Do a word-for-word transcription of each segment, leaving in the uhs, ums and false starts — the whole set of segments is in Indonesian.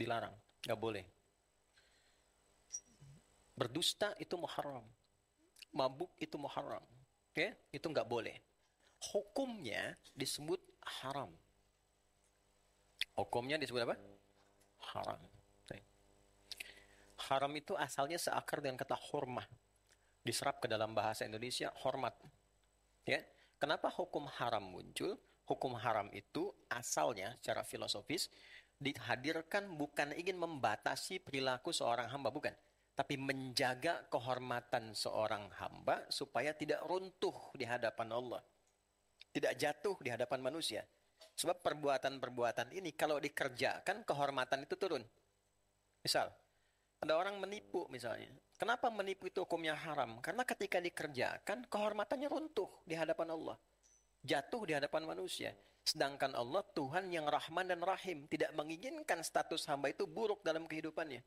dilarang, nggak boleh. Berdusta itu muharram. Mabuk itu muharram. Oke, itu nggak boleh. Hukumnya disebut haram. Hukumnya disebut apa? Haram. Oke. Haram itu asalnya seakar dengan kata hurmah. Diserap ke dalam bahasa Indonesia hormat. Ya. Kenapa hukum haram muncul? Hukum haram itu asalnya secara filosofis dihadirkan bukan ingin membatasi perilaku seorang hamba, bukan. Tapi menjaga kehormatan seorang hamba supaya tidak runtuh di hadapan Allah. Tidak jatuh di hadapan manusia. Sebab perbuatan-perbuatan ini kalau dikerjakan kehormatan itu turun. Misal, ada orang menipu misalnya. Kenapa menipu itu hukumnya haram? Karena ketika dikerjakan kehormatannya runtuh di hadapan Allah. Jatuh di hadapan manusia. Sedangkan Allah Tuhan yang Rahman dan Rahim tidak menginginkan status hamba itu buruk dalam kehidupannya.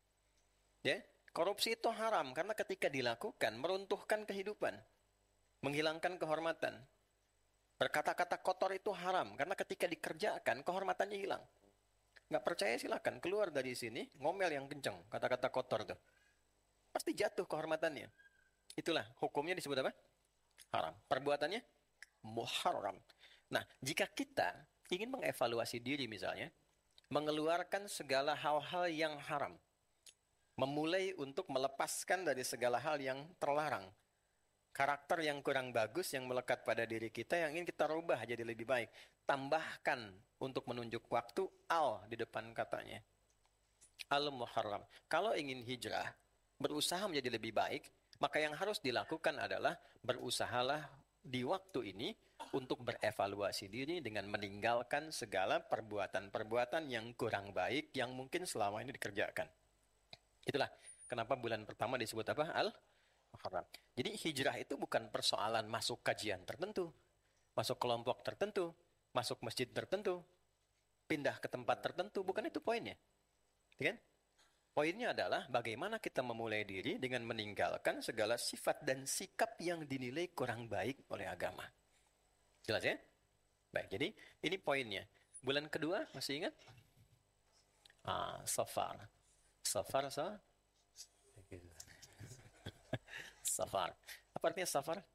Ya, korupsi itu haram karena ketika dilakukan meruntuhkan kehidupan, menghilangkan kehormatan. Berkata-kata kotor itu haram karena ketika dikerjakan kehormatannya hilang. Nggak percaya silakan keluar dari sini, ngomel yang kenceng, kata-kata kotor tuh. Pasti jatuh kehormatannya. Itulah hukumnya disebut apa? Haram. Perbuatannya muharram. Nah, jika kita ingin mengevaluasi diri misalnya, mengeluarkan segala hal-hal yang haram, memulai untuk melepaskan dari segala hal yang terlarang, karakter yang kurang bagus yang melekat pada diri kita yang ingin kita rubah jadi lebih baik, tambahkan untuk menunjuk waktu al di depan katanya. Al-muharram. Kalau ingin hijrah, berusaha menjadi lebih baik, maka yang harus dilakukan adalah berusahalah di waktu ini untuk berevaluasi diri dengan meninggalkan segala perbuatan-perbuatan yang kurang baik yang mungkin selama ini dikerjakan. Itulah kenapa bulan pertama disebut apa? Al-Muharram. Jadi hijrah itu bukan persoalan masuk kajian tertentu, masuk kelompok tertentu, masuk masjid tertentu, pindah ke tempat tertentu, bukan itu poinnya. Kan? Poinnya adalah bagaimana kita memulai diri dengan meninggalkan segala sifat dan sikap yang dinilai kurang baik oleh agama. Jelas ya? Baik, jadi ini poinnya. Bulan kedua, masih ingat? Ah, Safar. Safar, so? Safar. Apa artinya Safar?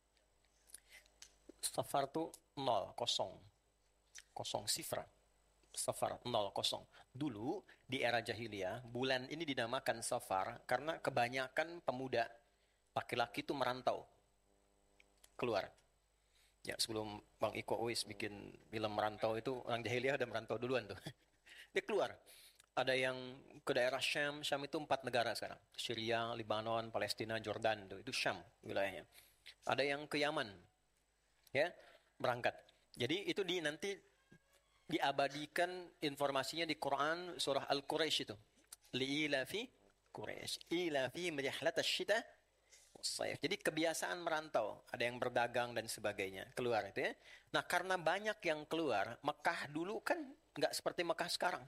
Safar itu nol, kosong. Kosong, sifra. Safar, nol, kosong. Dulu, di era jahiliyah, bulan ini dinamakan Safar karena kebanyakan pemuda laki-laki itu merantau. Keluar. Ya, sebelum Bang Iko Uwais bikin film merantau itu, orang jahiliyah udah merantau duluan tuh. Dia keluar. Ada yang ke daerah Syam. Syam itu empat negara sekarang. Syria, Lebanon, Palestina, Jordan. Tuh. Itu Syam wilayahnya. Ada yang ke Yaman. Ya, berangkat. Jadi itu di nanti diabadikan informasinya di Quran surah Al-Quraisy itu. Li'ilafi Quraisy. Ilafi merihlat asyita wasayf. Jadi kebiasaan merantau. Ada yang berdagang dan sebagainya. Keluar itu ya. Nah karena banyak yang keluar, Mekah dulu kan nggak seperti Mekah sekarang.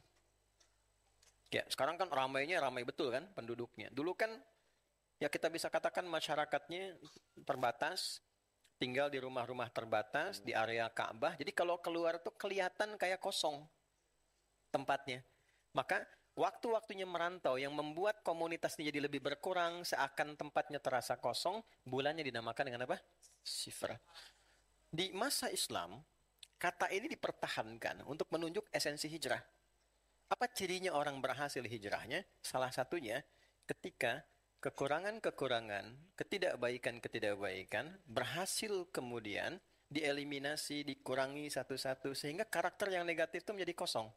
Ya, sekarang kan ramainya ramai betul kan penduduknya. Dulu kan ya kita bisa katakan masyarakatnya terbatas. Tinggal di rumah-rumah terbatas, di area Ka'bah. Jadi kalau keluar tuh kelihatan kayak kosong tempatnya. Maka waktu-waktunya merantau yang membuat komunitasnya jadi lebih berkurang, seakan tempatnya terasa kosong, bulannya dinamakan dengan apa? Sifra. Di masa Islam, kata ini dipertahankan untuk menunjuk esensi hijrah. Apa cirinya orang berhasil hijrahnya? Salah satunya ketika kekurangan-kekurangan, ketidakbaikan-ketidakbaikan berhasil kemudian dieliminasi, dikurangi satu-satu sehingga karakter yang negatif itu menjadi kosong.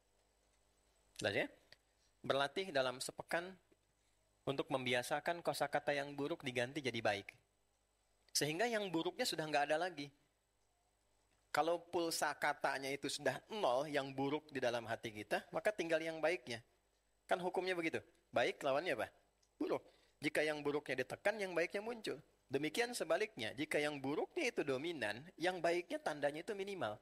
Jelas ya? Berlatih dalam sepekan untuk membiasakan kosakata yang buruk diganti jadi baik. Sehingga yang buruknya sudah nggak ada lagi. Kalau pulsa katanya itu sudah nol, yang buruk di dalam hati kita, maka tinggal yang baiknya. Kan hukumnya begitu. Baik lawannya apa? Buruk. Jika yang buruknya ditekan, yang baiknya muncul. Demikian sebaliknya, jika yang buruknya itu dominan, yang baiknya tandanya itu minimal.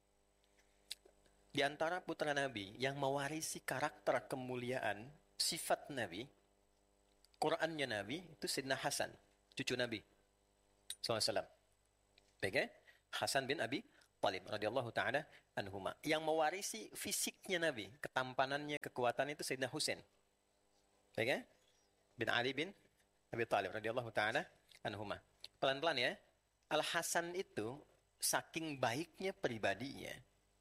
Di antara putra Nabi yang mewarisi karakter kemuliaan, sifat Nabi, Qurannya Nabi, itu Sayyidina Hasan, cucu Nabi sallallahu alaihi wasallam. Baik ya? Hasan bin Abi Thalib radhiyallahu taala anhuma. Yang mewarisi fisiknya Nabi, ketampanannya, kekuatan itu Sayyidina Husain. Ya kan? Bin Ali bin Abi Thalib radhiyallahu taala anhuma. Pelan-pelan ya. Al-Hasan itu saking baiknya pribadinya.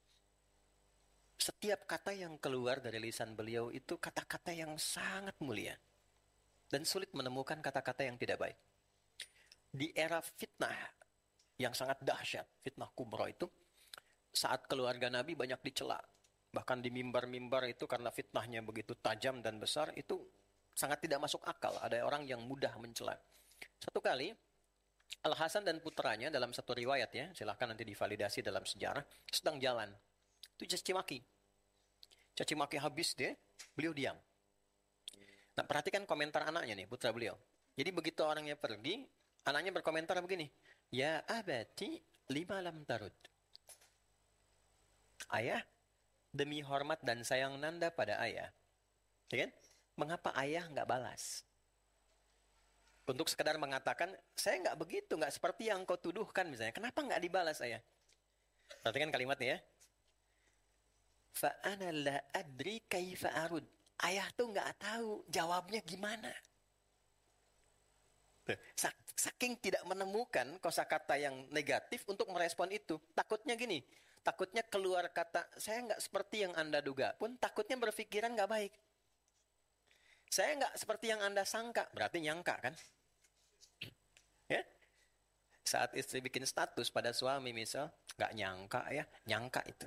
Setiap kata yang keluar dari lisan beliau itu kata-kata yang sangat mulia. Dan sulit menemukan kata-kata yang tidak baik. Di era fitnah yang sangat dahsyat, fitnah kubra itu, saat keluarga Nabi banyak dicela. Bahkan di mimbar-mimbar itu karena fitnahnya begitu tajam dan besar, itu sangat tidak masuk akal. Ada orang yang mudah mencela. Satu kali, Al-Hasan dan putranya dalam satu riwayat ya, silahkan nanti divalidasi dalam sejarah, sedang jalan. Itu caci maki. Caci maki habis dia, beliau diam. Nah, perhatikan komentar anaknya nih, putra beliau. Jadi begitu orangnya pergi, anaknya berkomentar begini, "Ya abati lima lam tarud." Ayah, demi hormat dan sayang Nanda pada ayah, ya kan? Mengapa ayah nggak balas? Untuk sekadar mengatakan, saya nggak begitu, nggak seperti yang kau tuduhkan misalnya. Kenapa nggak dibalas ayah? Perhatikan kalimatnya ya. Fa'ana la adri kaifa arud. Ayah tuh nggak tahu jawabnya gimana. Saking tidak menemukan kosakata yang negatif untuk merespon itu. Takutnya gini, takutnya keluar kata, saya nggak seperti yang Anda duga pun, takutnya berpikiran nggak baik. Saya nggak seperti yang Anda sangka, berarti nyangka kan? Ya? Saat istri bikin status pada suami misal, nggak nyangka ya, nyangka itu.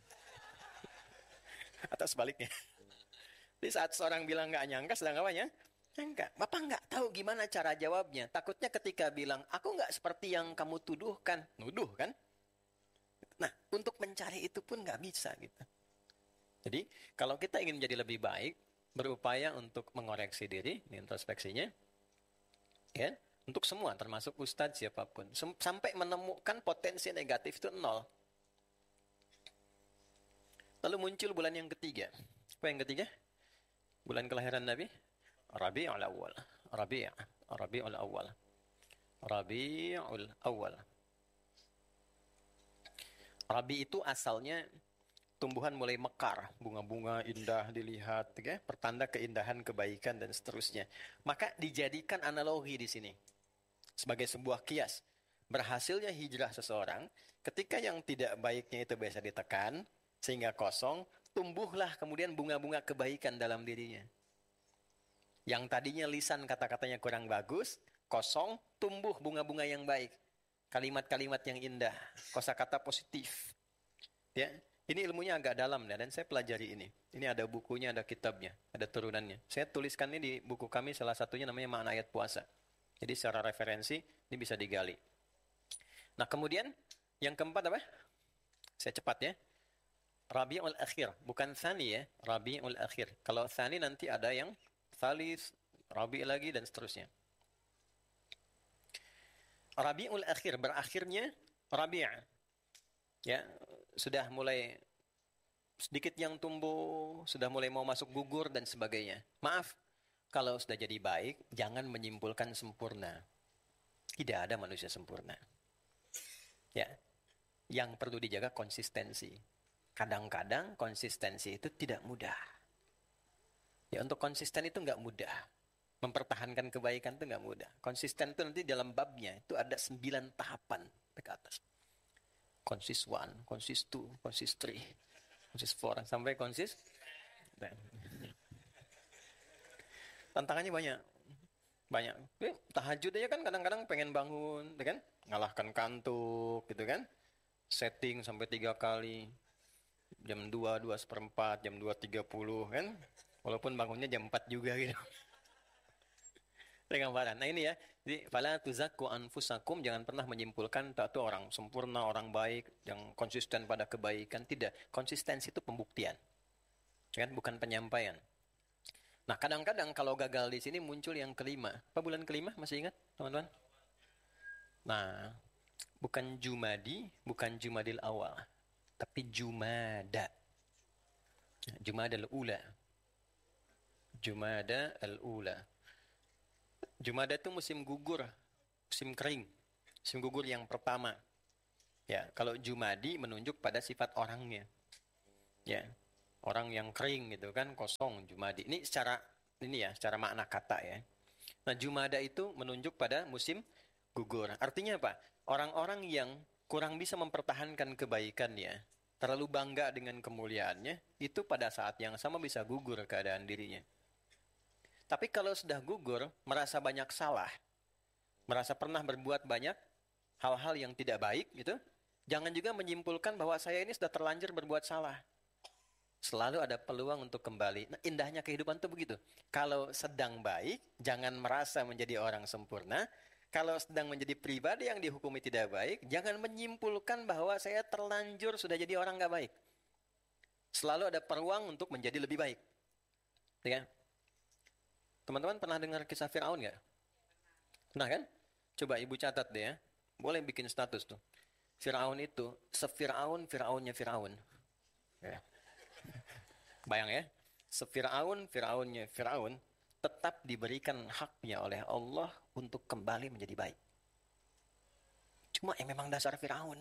Atau sebaliknya. Jadi saat seorang bilang nggak nyangka, sedang apa ya? Nyangka. Bapak nggak tahu gimana cara jawabnya. Takutnya ketika bilang, aku nggak seperti yang kamu tuduhkan. Nuduh kan? Nah, untuk mencari itu pun nggak bisa gitu. Jadi, kalau kita ingin menjadi lebih baik, berupaya untuk mengoreksi diri, introspeksinya, ya, untuk semua, termasuk ustadz siapapun. Sampai menemukan potensi negatif itu nol. Lalu muncul bulan yang ketiga. Apa yang ketiga? Bulan kelahiran Nabi? Rabi'ul Awal. Rabi' Rabi'ul Awal. Rabi'ul Awal. Rabi itu asalnya tumbuhan mulai mekar, bunga-bunga indah dilihat, ya, pertanda keindahan, kebaikan dan seterusnya. Maka dijadikan analogi di sini sebagai sebuah kias. Berhasilnya hijrah seseorang ketika yang tidak baiknya itu biasa ditekan sehingga kosong, tumbuhlah kemudian bunga-bunga kebaikan dalam dirinya. Yang tadinya lisan kata-katanya kurang bagus, kosong, tumbuh bunga-bunga yang baik. Kalimat-kalimat yang indah, kosakata positif. Ya, ini ilmunya agak dalam ya, dan saya pelajari ini. Ini ada bukunya, ada kitabnya, ada turunannya. Saya tuliskan ini di buku kami, salah satunya namanya Makna Ayat Puasa. Jadi secara referensi ini bisa digali. Nah, kemudian yang keempat apa? Saya cepat ya. Rabi'ul Akhir, bukan Tsani ya, Rabi'ul Akhir. Kalau Tsani nanti ada yang Tsalis, Rabi' lagi dan seterusnya. Rabi'ul Akhir, berakhirnya Rabi'. Ya, sudah mulai sedikit yang tumbuh, sudah mulai mau masuk gugur dan sebagainya. Maaf, kalau sudah jadi baik, jangan menyimpulkan sempurna. Tidak ada manusia sempurna. Ya, yang perlu dijaga konsistensi. Kadang-kadang konsistensi itu tidak mudah. Ya, untuk konsisten itu nggak mudah. Mempertahankan kebaikan itu nggak mudah. Konsisten itu nanti dalam babnya itu ada sembilan tahapan ke atas. Konsis one, konsis two, konsis three, konsis four, sampai konsis. Tantangannya banyak. Banyak. Tahajud aja kan kadang-kadang pengen bangun, kan? Ngalahkan kantuk, gitu kan? Setting sampai tiga kali. Jam dua, dua seperempat, jam dua tiga puluh, kan? Walaupun bangunnya jam empat juga gitu. Gambaran. Nah ini ya, jadi fala tuzakku anfusakum, jangan pernah menyimpulkan tak itu orang sempurna, orang baik, yang konsisten pada kebaikan. Tidak, konsistensi itu pembuktian, kan, bukan penyampaian. Nah kadang-kadang kalau gagal di sini muncul yang kelima. Apa bulan kelima? Masih ingat teman-teman? Nah, bukan Jumadi, bukan Jumadil Awal, tapi Jumada. Jumada al-Ula. Jumada al-Ula. Jumada itu musim gugur, musim kering, musim gugur yang pertama. Ya, kalau jumadi menunjuk pada sifat orangnya. Ya, orang yang kering gitu kan, kosong jumadi. Ini secara ini ya, secara makna kata ya. Nah, jumada itu menunjuk pada musim gugur. Artinya apa? Orang-orang yang kurang bisa mempertahankan kebaikannya, terlalu bangga dengan kemuliaannya, itu pada saat yang sama bisa gugur keadaan dirinya. Tapi kalau sudah gugur, merasa banyak salah, merasa pernah berbuat banyak hal-hal yang tidak baik gitu, jangan juga menyimpulkan bahwa saya ini sudah terlanjur berbuat salah. Selalu ada peluang untuk kembali. Nah, indahnya kehidupan itu begitu. Kalau sedang baik, jangan merasa menjadi orang sempurna. Kalau sedang menjadi pribadi yang dihukumi tidak baik, jangan menyimpulkan bahwa saya terlanjur sudah jadi orang nggak baik. Selalu ada peluang untuk menjadi lebih baik. Ya. Teman-teman pernah dengar kisah Fir'aun nggak? Pernah kan? Coba ibu catat deh ya. Boleh bikin status tuh. Fir'aun itu se-Fir'aun, Fir'aunnya Fir'aun. Ya. Bayang ya, se-Fir'aun, Fir'aunnya Fir'aun tetap diberikan haknya oleh Allah untuk kembali menjadi baik. Cuma yang memang dasar Fir'aun.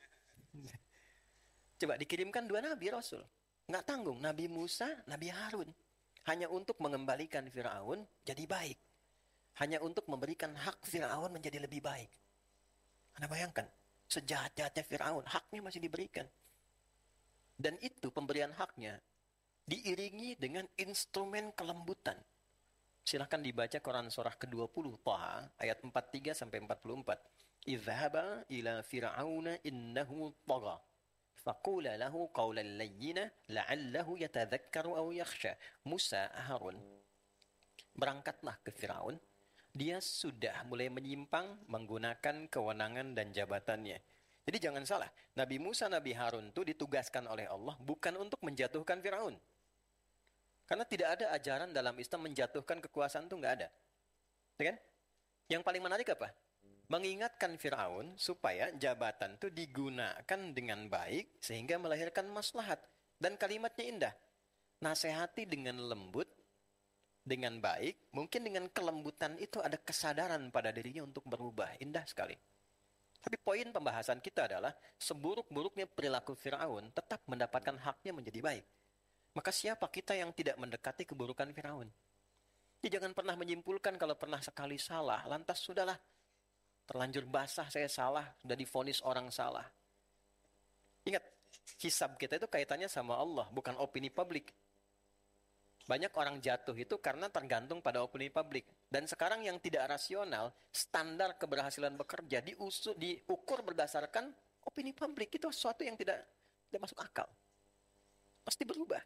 Coba dikirimkan dua nabi Rasul. Nggak tanggung, Nabi Musa, Nabi Harun. Hanya untuk mengembalikan Fir'aun jadi baik. Hanya untuk memberikan hak Fir'aun menjadi lebih baik. Anda bayangkan, sejahat-jahatnya Fir'aun, haknya masih diberikan. Dan itu pemberian haknya diiringi dengan instrumen kelembutan. Silahkan dibaca Quran surah ke dua puluh, Taha, ayat empat puluh tiga sampai empat puluh empat. Idhaba ila fir'auna innahu tagha. Faqula lahu qawlan layyina la'allahu yatadhakkaru aw yakhsha. Musa, Harun, berangkatlah ke Firaun. Dia sudah mulai menyimpang menggunakan kewenangan dan jabatannya. Jadi jangan salah, Nabi Musa, Nabi Harun itu ditugaskan oleh Allah bukan untuk menjatuhkan Firaun. Karena tidak ada ajaran dalam Islam menjatuhkan kekuasaan itu nggak ada. Ya kan? Yang paling menarik apa? Mengingatkan Firaun supaya jabatan itu digunakan dengan baik sehingga melahirkan maslahat. Dan kalimatnya indah. Nasihati dengan lembut, dengan baik, mungkin dengan kelembutan itu ada kesadaran pada dirinya untuk berubah. Indah sekali. Tapi poin pembahasan kita adalah seburuk-buruknya perilaku Firaun tetap mendapatkan haknya menjadi baik. Maka siapa kita yang tidak mendekati keburukan Firaun? Jadi jangan pernah menyimpulkan kalau pernah sekali salah, lantas sudahlah. Terlanjur basah saya salah, sudah divonis orang salah. Ingat, hisab kita itu kaitannya sama Allah, bukan opini publik. Banyak orang jatuh itu karena tergantung pada opini publik. Dan sekarang yang tidak rasional, standar keberhasilan bekerja diusul, diukur berdasarkan opini publik. Itu sesuatu yang tidak, tidak masuk akal. Pasti berubah.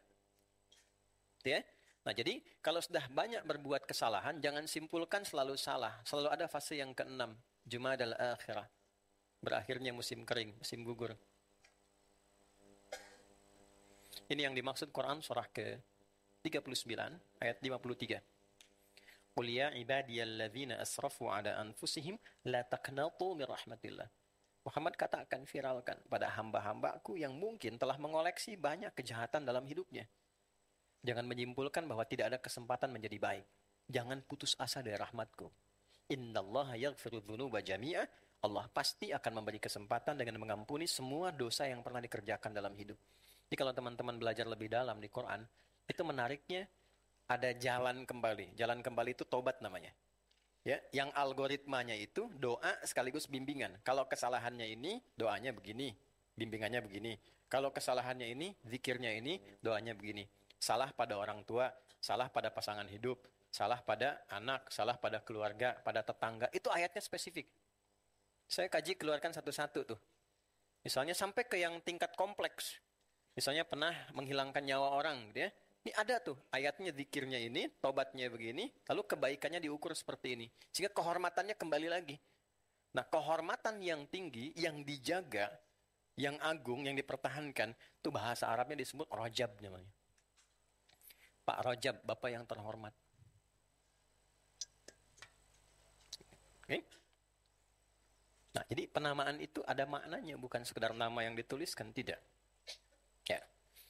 Ya? Nah jadi kalau sudah banyak berbuat kesalahan, jangan simpulkan selalu salah. Selalu ada fase yang keenam, Jumadal Akhirah. Berakhirnya musim kering, musim gugur. Ini yang dimaksud Quran surah ke tiga puluh sembilan ayat lima puluh tiga. Qul ya ibadiyalladzina asrafu ala anfusihim la taqnatu min rahmatillah. Muhammad katakan, viralkan pada hamba-hambaku yang mungkin telah mengoleksi banyak kejahatan dalam hidupnya. Jangan menyimpulkan bahwa tidak ada kesempatan menjadi baik. Jangan putus asa dari rahmatku. Innallaha yaghfiru dzunuba jami'a. Allah pasti akan memberi kesempatan dengan mengampuni semua dosa yang pernah dikerjakan dalam hidup. Jadi kalau teman-teman belajar lebih dalam di Quran, itu menariknya ada jalan kembali. Jalan kembali itu tobat namanya. Ya, yang algoritmanya itu doa sekaligus bimbingan. Kalau kesalahannya ini, doanya begini, bimbingannya begini. Kalau kesalahannya ini, zikirnya ini, doanya begini. Salah pada orang tua, salah pada pasangan hidup, salah pada anak, salah pada keluarga, pada tetangga. Itu ayatnya spesifik. Saya kaji keluarkan satu-satu tuh. Misalnya sampai ke yang tingkat kompleks. Misalnya pernah menghilangkan nyawa orang gitu ya. Ini ada tuh ayatnya, zikirnya ini, tobatnya begini, lalu kebaikannya diukur seperti ini. Sehingga kehormatannya kembali lagi. Nah, kehormatan yang tinggi, yang dijaga, yang agung, yang dipertahankan, itu bahasa Arabnya disebut rajab namanya. Pak Rajab, Bapak yang terhormat. Oke? Okay? Nah, jadi penamaan itu ada maknanya, bukan sekedar nama yang dituliskan, tidak. Ya.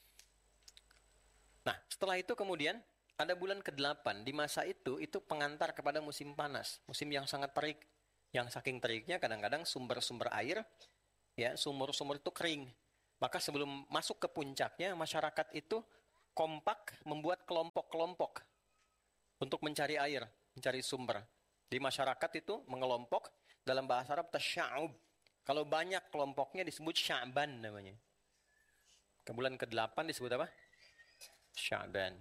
Nah, setelah itu kemudian ada bulan kedelapan. Di masa itu, itu pengantar kepada musim panas. Musim yang sangat terik. Yang saking teriknya kadang-kadang sumber-sumber air ya, sumur-sumur itu kering. Maka sebelum masuk ke puncaknya, masyarakat itu kompak membuat kelompok-kelompok untuk mencari air, mencari sumber. Di masyarakat itu mengelompok, dalam bahasa Arab tasya'ub. Kalau banyak kelompoknya disebut Sya'ban namanya. Ke bulan kedelapan disebut apa? Sya'ban.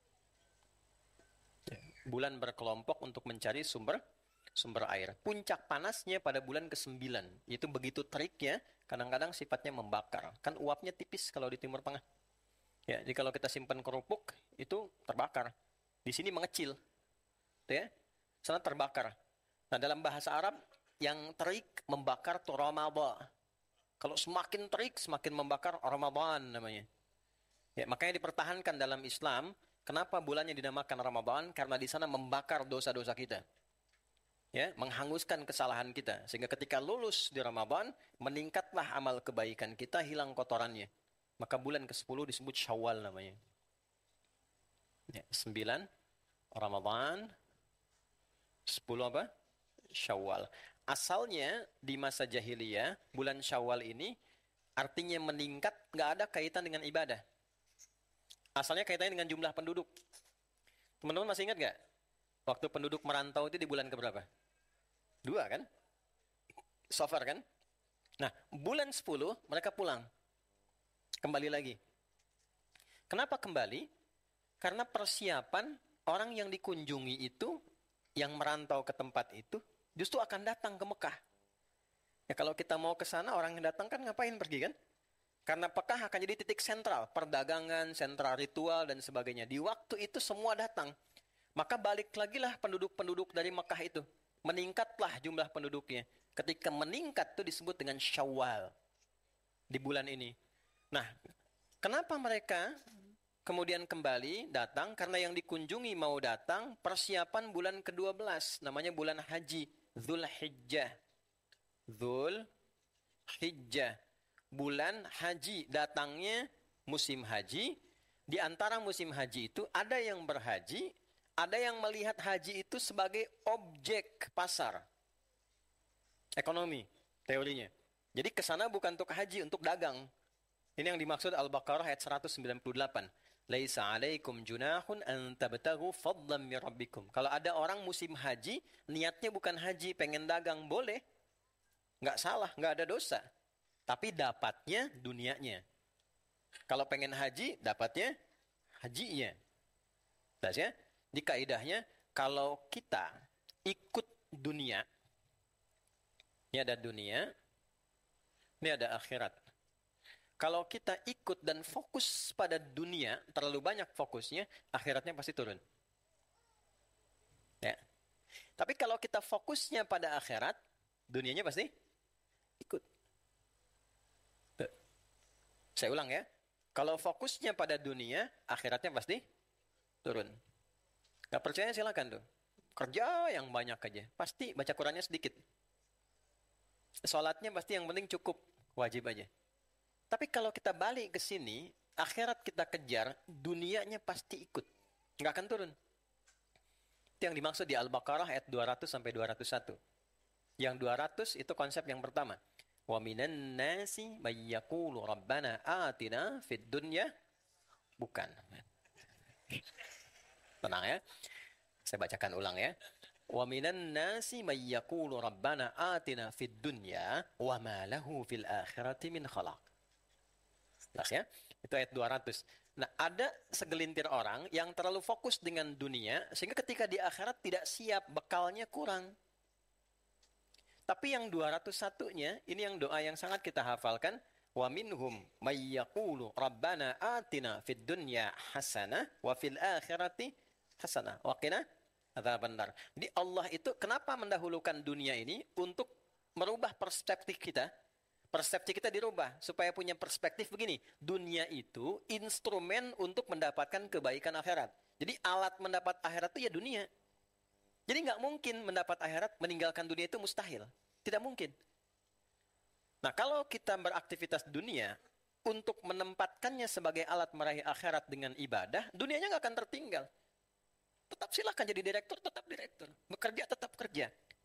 Bulan berkelompok untuk mencari sumber sumber air. Puncak panasnya pada bulan kesembilan. Itu begitu teriknya, kadang-kadang sifatnya membakar. Kan uapnya tipis kalau di Timur Tengah. Ya, jadi kalau kita simpan kerupuk, itu terbakar. Di sini mengecil. Ya, sana terbakar. Nah, dalam bahasa Arab, yang terik membakar itu Ramadan. Kalau semakin terik, semakin membakar Ramadan namanya. Ya, makanya dipertahankan dalam Islam. Kenapa bulannya dinamakan Ramadan? Karena di sana membakar dosa-dosa kita. Ya, menghanguskan kesalahan kita. Sehingga ketika lulus di Ramadan, meningkatlah amal kebaikan kita, hilang kotorannya. Maka bulan kesepuluh disebut Syawal namanya. Ya, sembilan Ramadan, sepuluh apa? Syawal. Asalnya di masa jahiliyah, bulan Syawal ini artinya meningkat, nggak ada kaitan dengan ibadah. Asalnya kaitannya dengan jumlah penduduk. Teman-teman masih ingat nggak? Waktu penduduk merantau itu di bulan keberapa? Dua kan? Safar kan? Nah, bulan sepuluh mereka pulang. Kembali lagi. Kenapa kembali? Karena persiapan orang yang dikunjungi itu, yang merantau ke tempat itu, justru akan datang ke Mekah. Ya, kalau kita mau ke sana, orang yang datang kan ngapain pergi kan? Karena Mekah akan jadi titik sentral, perdagangan, sentral ritual, dan sebagainya. Di waktu itu semua datang. Maka balik lagi lah penduduk-penduduk dari Mekah itu. Meningkatlah jumlah penduduknya. Ketika meningkat itu disebut dengan Syawal. Di bulan ini. Nah, kenapa mereka kemudian kembali datang? Karena yang dikunjungi mau datang, persiapan bulan kedua belas. Namanya bulan haji. Dzulhijjah. Dzulhijjah. Bulan haji. Datangnya musim haji. Di antara musim haji itu ada yang berhaji, ada yang melihat haji itu sebagai objek pasar. Ekonomi, teorinya. Jadi kesana bukan untuk haji, untuk dagang. Ini yang dimaksud Al-Baqarah ayat seratus sembilan puluh delapan. Laisa alaikum junahun an tabtaghu fadlan min rabbikum. Kalau ada orang musim haji, niatnya bukan haji, pengen dagang, boleh. Nggak salah, nggak ada dosa. Tapi dapatnya dunianya. Kalau pengen haji, dapatnya hajinya. Jelas ya? Di kaidahnya, kalau kita ikut dunia, ini ada dunia, ini ada akhirat. Kalau kita ikut dan fokus pada dunia, terlalu banyak fokusnya, akhiratnya pasti turun. Ya. Tapi kalau kita fokusnya pada akhirat, dunianya pasti ikut. Tuh. Saya ulang ya. Kalau fokusnya pada dunia, akhiratnya pasti turun. Gak percaya silakan tuh. Kerja yang banyak aja. Pasti baca Qurannya sedikit. Sholatnya pasti yang penting cukup. Wajib aja. Tapi kalau kita balik ke sini, akhirat kita kejar, dunianya pasti ikut. Gak akan turun. Itu yang dimaksud di Al-Baqarah ayat dua ratus sampai dua ratus satu. Yang dua ratus itu konsep yang pertama. Wa minan nasi may yaqulu rabbana atina fid dunya. Bukan. Tenang ya. Saya bacakan ulang ya. Wa minan nasi may yaqulu rabbana atina fid dunya wa ma lahu fil akhirati min khalaq. Jelas ya? Itu ayat dua ratus. Nah, ada segelintir orang yang terlalu fokus dengan dunia sehingga ketika di akhirat tidak siap, bekalnya kurang. Tapi yang dua ratus satu-nya, ini yang doa yang sangat kita hafalkan. Wa minhum may yaqulu rabbana atina fid dunya hasanah wa fil akhirati hasanah wa qina adzabannar. Di Allah itu kenapa mendahulukan dunia ini untuk merubah perspektif kita? Persepsi kita dirubah supaya punya perspektif begini. Dunia itu instrumen untuk mendapatkan kebaikan akhirat. Jadi alat mendapat akhirat itu ya dunia. Jadi nggak mungkin mendapat akhirat, meninggalkan dunia itu mustahil. Tidak mungkin. Nah, kalau kita beraktivitas dunia untuk menempatkannya sebagai alat meraih akhirat dengan ibadah, dunianya nggak akan tertinggal. Tetap silakan jadi direktur, tetap direktur. Bekerja, tetap kerja.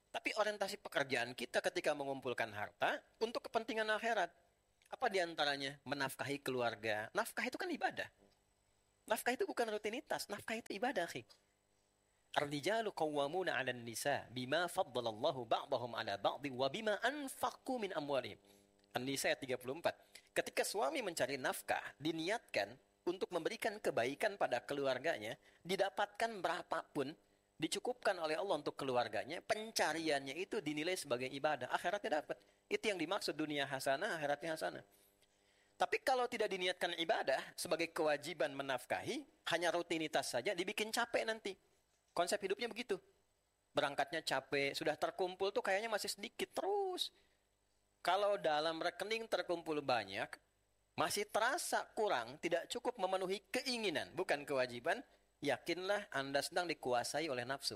Tapi orientasi pekerjaan kita ketika mengumpulkan harta untuk kepentingan akhirat. Apa diantaranya? Menafkahi keluarga. Nafkah itu kan ibadah. Nafkah itu bukan rutinitas. Nafkah itu ibadah, akhi. Ar-rijalu qawwamuna 'alan nisa bima faddalallahu ba'dahum 'ala ba'dhin wa bima anfaqu min amwalihim. An-Nisa ayat tiga puluh empat. Ketika suami mencari nafkah, diniatkan untuk memberikan kebaikan pada keluarganya, didapatkan berapapun, dicukupkan oleh Allah untuk keluarganya, pencariannya itu dinilai sebagai ibadah. Akhiratnya dapat. Itu yang dimaksud dunia hasanah, akhiratnya hasanah. Tapi kalau tidak diniatkan ibadah sebagai kewajiban menafkahi, hanya rutinitas saja, dibikin capek nanti. Konsep hidupnya begitu. Berangkatnya capek, sudah terkumpul tuh kayaknya masih sedikit terus. Kalau dalam rekening terkumpul banyak, masih terasa kurang, tidak cukup memenuhi keinginan, bukan kewajiban, yakinlah Anda sedang dikuasai oleh nafsu.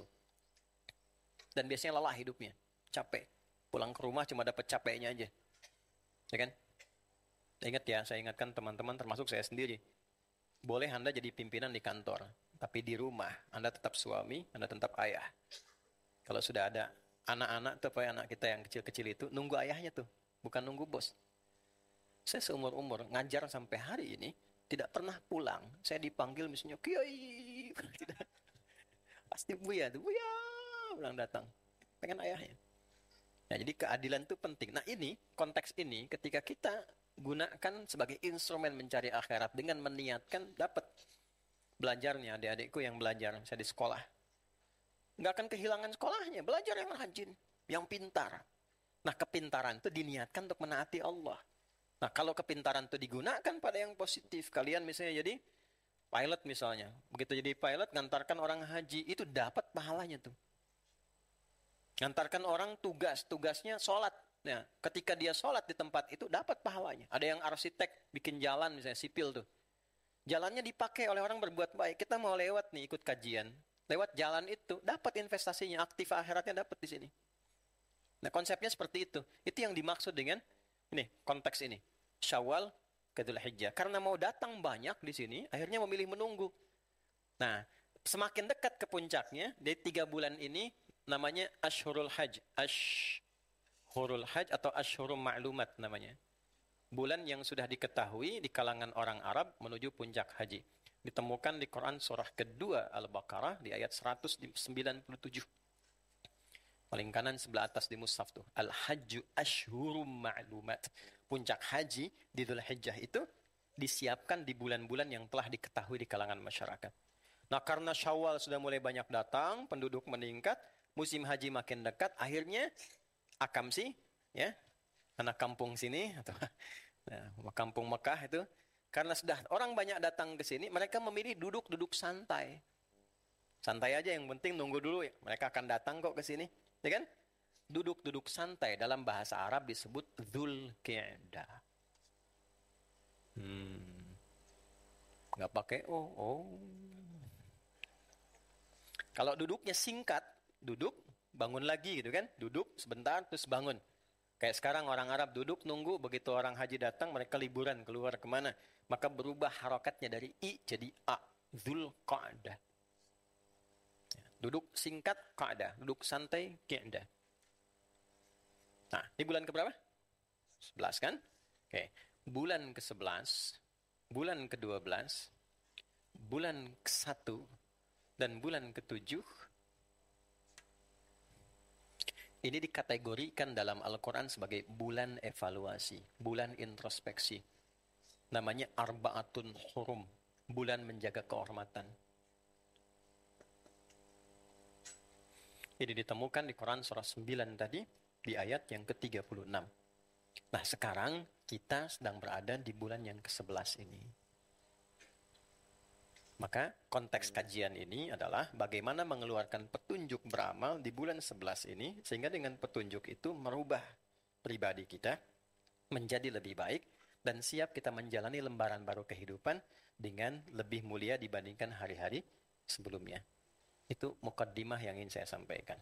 Dan biasanya lelah hidupnya, capek. Pulang ke rumah cuma dapat capeknya aja. Ya kan? Ingat ya, saya ingatkan teman-teman termasuk saya sendiri. Boleh Anda jadi pimpinan di kantor, tapi di rumah Anda tetap suami, Anda tetap ayah. Kalau sudah ada anak-anak tuh, apa anak kita yang kecil-kecil itu, nunggu ayahnya tuh, bukan nunggu bos. Saya seumur-umur ngajar sampai hari ini, tidak pernah pulang. Saya dipanggil misalnya, Kiai. Tidak. Pasti Buya tuh, Buya. Pulang datang. Pengen ayahnya. Nah, jadi keadilan itu penting. Nah ini, konteks ini, ketika kita gunakan sebagai instrumen mencari akhirat dengan meniatkan, dapat. Belajarnya adik-adikku yang belajar, saya di sekolah. Nggak akan kehilangan sekolahnya. Belajar yang rajin, yang pintar. Nah, kepintaran itu diniatkan untuk menaati Allah. Nah, kalau kepintaran itu digunakan pada yang positif, kalian misalnya jadi pilot misalnya. Begitu jadi pilot, ngantarkan orang haji, itu dapat pahalanya tuh. Ngantarkan orang tugas, tugasnya sholat. Nah, ketika dia sholat di tempat itu, dapat pahalanya. Ada yang arsitek, bikin jalan misalnya, sipil tuh. Jalannya dipakai oleh orang berbuat baik. Kita mau lewat nih, ikut kajian. Lewat jalan itu, dapat investasinya, aktif akhiratnya dapat di sini. Nah, konsepnya seperti itu. Itu yang dimaksud dengan, ini, konteks ini. Syawal ke Dzulhijjah. Karena mau datang banyak di sini, akhirnya memilih menunggu. Nah, semakin dekat ke puncaknya, dari tiga bulan ini, namanya Ashhurul Hajj. Ashhurul Hajj atau Ashhurum Ma'lumat namanya. Bulan yang sudah diketahui di kalangan orang Arab menuju puncak haji. Ditemukan di Quran surah kedua Al-Baqarah di ayat seratus sembilan puluh tujuh. Paling kanan sebelah atas di mushaf tuh. Al-Hajju Ashhurum Ma'lumat. Puncak haji di Dzulhijjah itu disiapkan di bulan-bulan yang telah diketahui di kalangan masyarakat. Nah, karena Syawal sudah mulai banyak datang, penduduk meningkat, musim haji makin dekat, akhirnya Akamsi, ya, anak kampung sini atau nah, kampung Mekah itu, karena sudah orang banyak datang ke sini, mereka memilih duduk-duduk santai. Santai aja, yang penting nunggu dulu ya. Mereka akan datang kok ke sini, ya kan? Duduk-duduk santai dalam bahasa Arab disebut Dzulqa'dah. Hmm. Nggak pakai oh, oh. Kalau duduknya singkat, duduk, bangun lagi gitu kan? Duduk sebentar terus bangun. Kayak sekarang orang Arab duduk nunggu, begitu orang haji datang mereka liburan keluar kemana. Maka berubah harokatnya dari I jadi A. Dzulqa'dah. Duduk singkat, qa'dah. Duduk santai, qi'dah. Nah, ini bulan keberapa? sebelas kan? Oke. Bulan ke sebelas, bulan ke dua belas, bulan ke satu, dan bulan ke tujuh. Ini dikategorikan dalam Al-Quran sebagai bulan evaluasi, bulan introspeksi. Namanya Arba'atun Hurum, bulan menjaga kehormatan. Ini ditemukan di Quran surah sembilan tadi, di ayat yang ke tiga puluh enam. Nah, sekarang kita sedang berada di bulan yang ke sebelas ini. Maka konteks kajian ini adalah bagaimana mengeluarkan petunjuk beramal di bulan sebelas ini, sehingga dengan petunjuk itu merubah pribadi kita menjadi lebih baik dan siap kita menjalani lembaran baru kehidupan dengan lebih mulia dibandingkan hari-hari sebelumnya. Itu mukaddimah yang ingin saya sampaikan.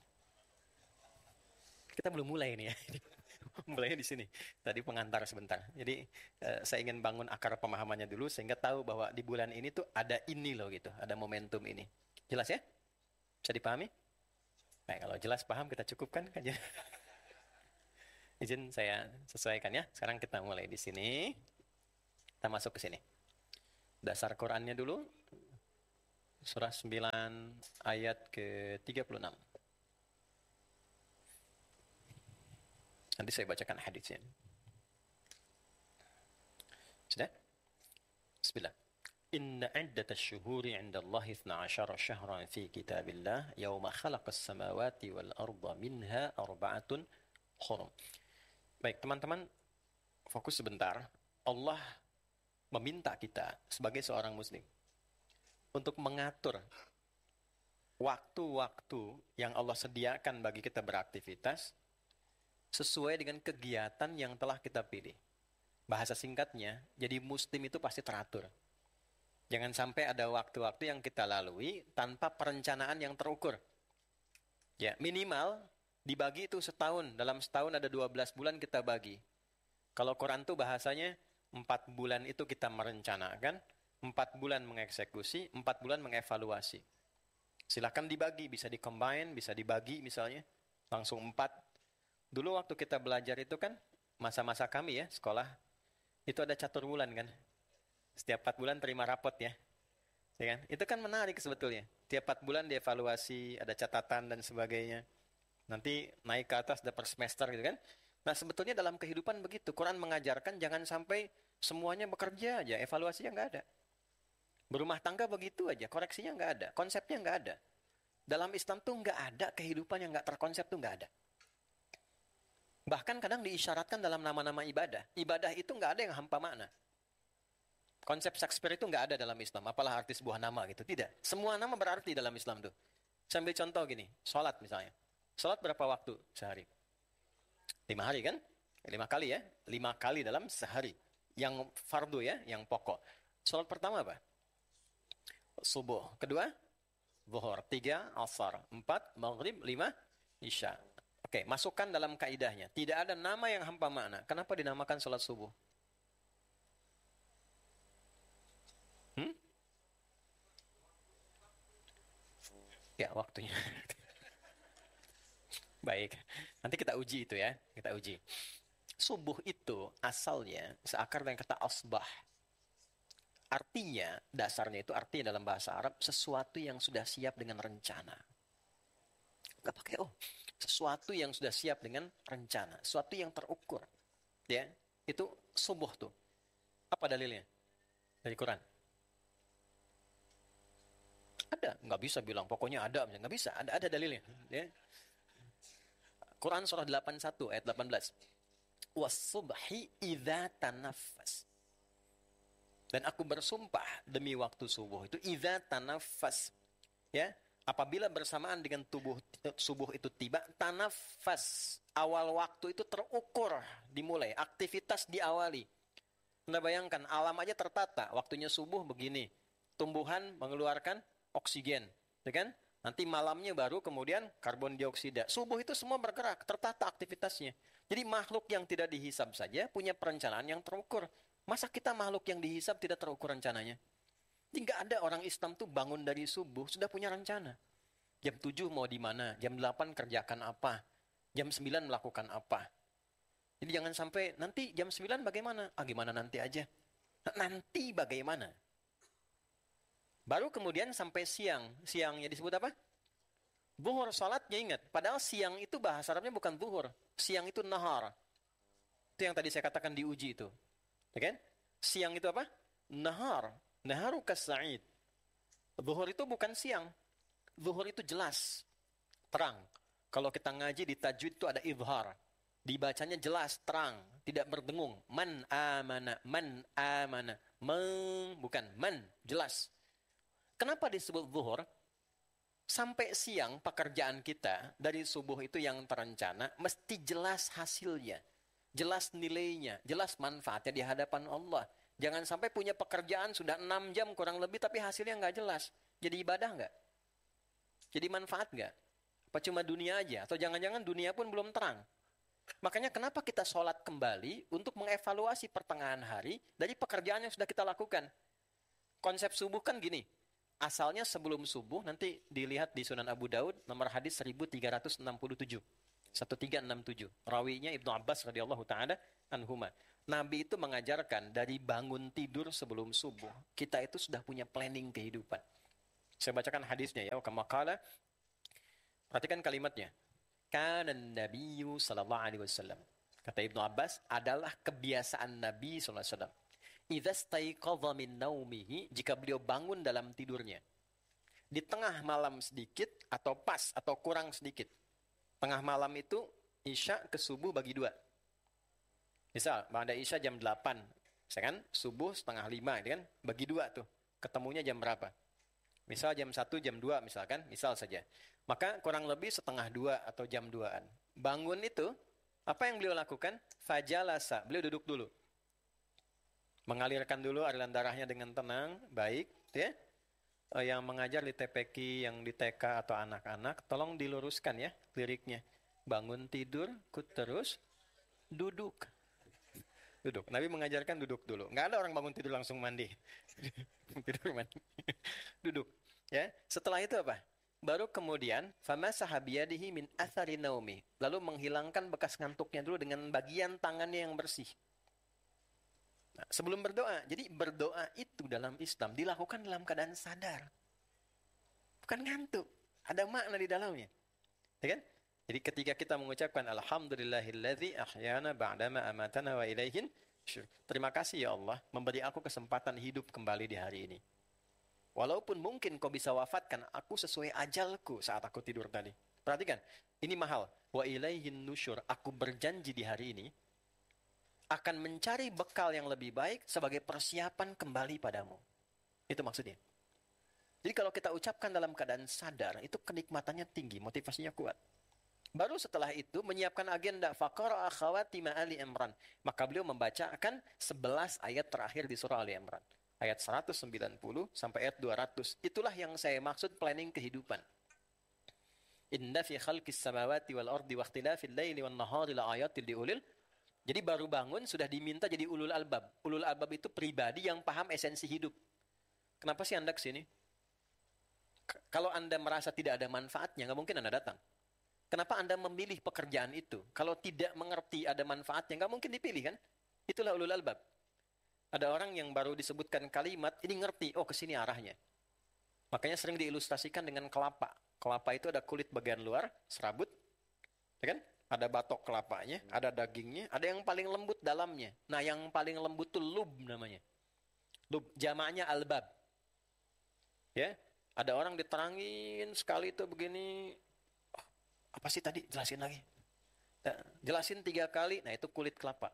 Kita belum mulai nih ya. Mulainya di sini. Tadi pengantar sebentar. Jadi eh, saya ingin bangun akar pemahamannya dulu sehingga tahu bahwa di bulan ini tuh ada ini loh gitu, ada momentum ini. Jelas ya? Bisa dipahami? Nah, kalau jelas paham kita cukupkan aja. Izin saya sesuaikan ya. Sekarang kita mulai di sini. Kita masuk ke sini. Dasar Qurannya dulu. Surah sembilan ayat ke tiga puluh enam. Nanti saya bacakan hadisnya. Sudah? Bismillah. Inna iddata syuhuri inda Allah ithna ashara syahran fi kitabillah yawma khalaqas samawati wal arda minha arba'atun hurum. Baik, teman-teman, fokus sebentar. Allah meminta kita sebagai seorang muslim untuk mengatur waktu-waktu yang Allah sediakan bagi kita beraktivitas sesuai dengan kegiatan yang telah kita pilih. Bahasa singkatnya, jadi muslim itu pasti teratur. Jangan sampai ada waktu-waktu yang kita lalui tanpa perencanaan yang terukur. Ya, minimal dibagi itu setahun. Dalam setahun ada dua belas bulan kita bagi. Kalau Quran tuh bahasanya empat bulan itu kita merencanakan, empat bulan mengeksekusi, empat bulan mengevaluasi. Silakan dibagi, bisa di-combine, bisa dibagi misalnya, langsung empat. Dulu waktu kita belajar itu kan, masa-masa kami ya, sekolah, itu ada catur bulan kan. Setiap empat bulan terima rapot ya. Ya kan? Itu kan menarik sebetulnya. Tiap empat bulan dievaluasi, ada catatan dan sebagainya. Nanti naik ke atas ada per semester gitu kan. Nah sebetulnya dalam kehidupan begitu. Quran mengajarkan jangan sampai semuanya bekerja aja, evaluasinya nggak ada. Berumah tangga begitu aja, koreksinya nggak ada, konsepnya nggak ada. Dalam Islam tuh nggak ada kehidupan yang nggak terkonsep tuh nggak ada. Bahkan kadang diisyaratkan dalam nama-nama ibadah. Ibadah itu nggak ada yang hampa makna. Konsep Shakespeare itu nggak ada dalam Islam. Apalah arti sebuah nama gitu. Tidak. Semua nama berarti dalam Islam tuh. Saya ambil contoh gini. Sholat misalnya. Sholat berapa waktu sehari? Lima hari kan? Lima kali ya. Lima kali dalam sehari. Yang fardu ya. Yang pokok. Sholat pertama apa? Subuh. Kedua? Zuhur. Tiga? Asar. Empat? Maghrib. Lima? Isya. Oke. Masukkan dalam kaidahnya. Tidak ada nama yang hampa makna. Kenapa dinamakan sholat subuh? Hmm? Ya, waktunya. Baik, nanti kita uji itu ya, kita uji. Subuh itu asalnya seakar dengan kata asbah. Artinya, dasarnya itu artinya dalam bahasa Arab, sesuatu yang sudah siap dengan rencana. Gak pakai oh, sesuatu yang sudah siap dengan rencana, sesuatu yang terukur. Ya, itu subuh tuh. Apa dalilnya? Dari Quran. Ada, nggak bisa bilang pokoknya ada, nggak bisa, ada ada dalilnya. Ya. Quran surah delapan puluh satu ayat delapan belas. Was-subhi idza tanaffas. Dan aku bersumpah demi waktu subuh itu idza tanaffas. Ya, apabila bersamaan dengan tubuh subuh itu tiba, tanaffas. Awal waktu itu terukur, dimulai, aktivitas diawali. Anda bayangkan alam aja tertata, waktunya subuh begini. Tumbuhan mengeluarkan oksigen, ya kan? Nanti malamnya baru kemudian karbon dioksida. Subuh itu semua bergerak, tertata aktivitasnya. Jadi makhluk yang tidak dihisab saja punya perencanaan yang terukur. Masa kita makhluk yang dihisab tidak terukur rencananya? Jadi nggak ada orang Islam tuh bangun dari subuh sudah punya rencana. Jam tujuh mau di mana, jam delapan kerjakan apa, jam sembilan melakukan apa. Jadi jangan sampai nanti jam sembilan bagaimana? Ah gimana nanti aja. Nah, nanti bagaimana? Baru kemudian sampai siang. Siangnya disebut apa? Zuhur, salatnya ingat. Padahal siang itu bahasa Arabnya bukan zuhur. Siang itu nahar. Itu yang tadi saya katakan diuji itu. Ya kan? Siang itu apa? Nahar. Naharu kas-sa'id. Zuhur itu bukan siang. Zuhur itu jelas. Terang. Kalau kita ngaji di tajwid itu ada izhar. Dibacanya jelas, terang. Tidak berdengung. Man amana. Man amana. Men, bukan. Man, jelas. Kenapa disebut zuhur? Sampai siang pekerjaan kita dari subuh itu yang terencana mesti jelas hasilnya, jelas nilainya, jelas manfaatnya di hadapan Allah. Jangan sampai punya pekerjaan sudah enam jam kurang lebih tapi hasilnya nggak jelas. Jadi ibadah nggak? Jadi manfaat nggak? Apa cuma dunia aja? Atau jangan-jangan dunia pun belum terang? Makanya kenapa kita sholat kembali untuk mengevaluasi pertengahan hari dari pekerjaan yang sudah kita lakukan. Konsep subuh kan gini. asalnya sebelum subuh, nanti dilihat di Sunan Abu Daud, nomor hadis seribu tiga ratus enam puluh tujuh. seribu tiga ratus enam puluh tujuh. Rawinya Ibnu Abbas radhiyallahu ta'ala anhuma. Nabi itu mengajarkan dari bangun tidur sebelum subuh, kita itu sudah punya planning kehidupan. Saya bacakan hadisnya ya, kama qala. Perhatikan kalimatnya. Kana Nabiyyu sallallahu alaihi wasallam. Kata Ibnu Abbas, adalah kebiasaan Nabi sallallahu alaihi wasallam. Idza staiqadha min naumihi, jika beliau bangun dalam tidurnya. Di tengah malam sedikit atau pas atau kurang sedikit. Tengah malam itu Isya ke subuh bagi dua. Misal, ba'da Isya jam delapan, misalkan subuh setengah lima, kan? Bagi dua tuh. Ketemunya jam berapa? Misal jam satu, jam dua misalkan, misal saja. Maka kurang lebih setengah dua atau jam duaan. Bangun itu, apa yang beliau lakukan? Fajalasa, beliau duduk dulu. Mengalirkan dulu aliran darahnya dengan tenang, baik, ya. Yang mengajar di T P Q, yang di T K atau anak-anak, tolong diluruskan ya liriknya. Bangun tidur, kut terus, duduk. Duduk. Nabi mengajarkan duduk dulu. Nggak ada orang bangun tidur langsung mandi. Tidur mandi. Duduk. Ya. Setelah itu apa? Baru kemudian, famasaha biyadihi min athari naumi. Lalu menghilangkan bekas ngantuknya dulu dengan bagian tangannya yang bersih. Nah, sebelum berdoa, jadi berdoa itu dalam Islam dilakukan dalam keadaan sadar, bukan ngantuk, ada makna di dalamnya, ya kan? Jadi ketika kita mengucapkan Alhamdulillahilladzi ahyana ba'dama amatana wa ilaihin syur. Terima kasih ya Allah, memberi aku kesempatan hidup kembali di hari ini. Walaupun mungkin kau bisa wafatkan aku sesuai ajalku saat aku tidur tadi. Perhatikan, ini mahal. Wa ilaihin nusyur, aku berjanji di hari ini akan mencari bekal yang lebih baik sebagai persiapan kembali padamu. Itu maksudnya. Jadi kalau kita ucapkan dalam keadaan sadar, itu kenikmatannya tinggi, motivasinya kuat. Baru setelah itu menyiapkan agenda faqara akhawatima Ali Imran. Maka beliau membacakan sebelas ayat terakhir di surah Ali Imran. Ayat seratus sembilan puluh sampai ayat dua ratus. Itulah yang saya maksud planning kehidupan. Inna fi khalqis samawati wal ardi wa ikhtilafil laili wan nahari la ayatil liulil. Jadi baru bangun sudah diminta jadi ulul albab. Ulul albab itu pribadi yang paham esensi hidup. Kenapa sih Anda kesini? K- kalau Anda merasa tidak ada manfaatnya, nggak mungkin Anda datang. Kenapa Anda memilih pekerjaan itu? Kalau tidak mengerti ada manfaatnya, nggak mungkin dipilih kan? Itulah ulul albab. Ada orang yang baru disebutkan kalimat, ini ngerti, oh kesini arahnya. Makanya sering diilustrasikan dengan kelapa. Kelapa itu ada kulit bagian luar, serabut, ya kan? Ada batok kelapanya, ada dagingnya, ada yang paling lembut dalamnya. Nah, yang paling lembut itu lub namanya. Lub, jamaknya albab. Ya, ada orang diterangin sekali itu begini. Oh, apa sih tadi? Jelasin lagi. Nah, jelasin tiga kali, nah itu kulit kelapa.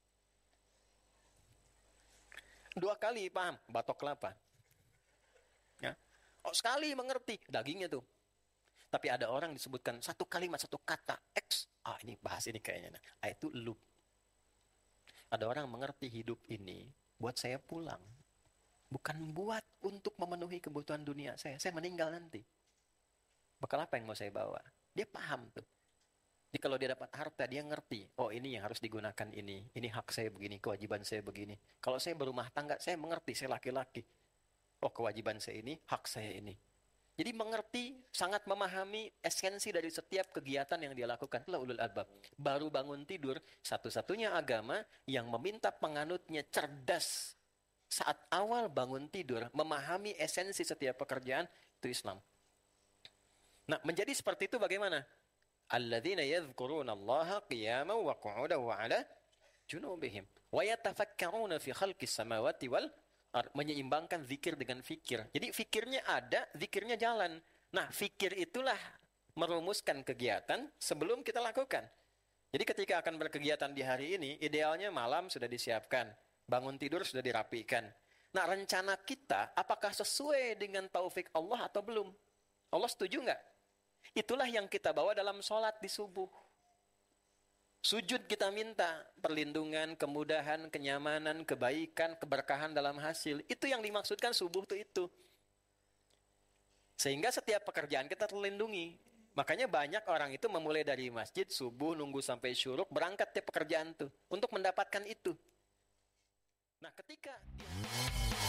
Dua kali paham, batok kelapa. Ya. Oh, sekali mengerti, dagingnya tuh. Tapi ada orang disebutkan satu kalimat, satu kata, X. Ah, ini bahas ini kayaknya. Nah, itu lub. Ada orang mengerti hidup ini buat saya pulang. Bukan buat untuk memenuhi kebutuhan dunia saya. Saya meninggal nanti. Bekal apa yang mau saya bawa? Dia paham tuh. Jadi kalau dia dapat harta, dia ngerti. Oh, ini yang harus digunakan ini. Ini hak saya begini, kewajiban saya begini. Kalau saya berumah tangga, saya mengerti, saya laki-laki. Oh, kewajiban saya ini, hak saya ini. Jadi mengerti, sangat memahami esensi dari setiap kegiatan yang dia lakukan. Itulah ulul albab. Baru bangun tidur, satu-satunya agama yang meminta penganutnya cerdas saat awal bangun tidur, memahami esensi setiap pekerjaan, itu Islam. Nah, menjadi seperti itu bagaimana? Alladzina yadhkuruna Allaha qiyaman wa qu'udan wa 'ala junubihim wa yatafakkaruna fi khalqis samawati wal menyeimbangkan zikir dengan fikir. Jadi fikirnya ada, zikirnya jalan. Nah, fikir itulah merumuskan kegiatan sebelum kita lakukan. Jadi ketika akan berkegiatan di hari ini, idealnya malam sudah disiapkan. Bangun tidur sudah dirapikan. Nah, rencana kita apakah sesuai dengan taufik Allah atau belum? Allah setuju nggak? Itulah yang kita bawa dalam sholat di subuh. Sujud kita minta perlindungan, kemudahan, kenyamanan, kebaikan, keberkahan dalam hasil. Itu yang dimaksudkan subuh itu itu. Sehingga setiap pekerjaan kita terlindungi. Makanya banyak orang itu memulai dari masjid, subuh, nunggu sampai syuruk, berangkat ke pekerjaan itu. Untuk mendapatkan itu. Nah, ketika